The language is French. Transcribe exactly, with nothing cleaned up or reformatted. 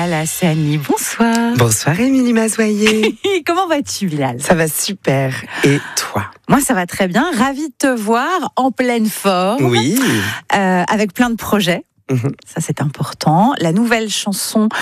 Alassani, bonsoir. Bonsoir Émilie Mazoyer. Comment vas-tu, Bilal? Ça va super. Et toi? Moi, ça va très bien. Ravie de te voir en pleine forme. Oui. Euh, avec plein de projets. Mmh. Ça, c'est important. La nouvelle chanson